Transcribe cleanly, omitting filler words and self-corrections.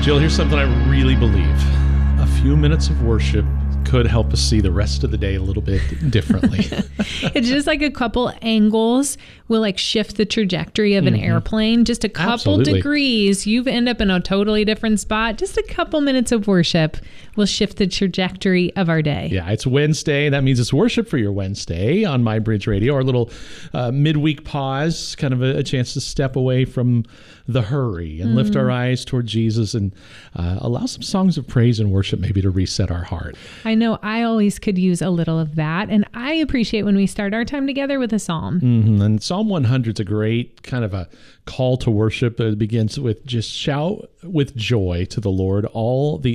Jill, here's something I really believe. A few minutes of worship could help us see the rest of the day a little bit differently. It's just like a couple angles will like shift the trajectory of an airplane. Just a couple degrees, you end up in a totally different spot. Just a couple minutes of worship will shift the trajectory of our day. Yeah, it's Wednesday. That means it's worship for your Wednesday on My Bridge Radio. Our little midweek pause, kind of a chance to step away from the hurry and lift our eyes toward Jesus and allow some songs of praise and worship maybe to reset our heart. I know I always could use a little of that, and I appreciate when we start our time together with a psalm. And Psalm 100 is a great kind of a call to worship. It begins with just shout with joy to the Lord, all the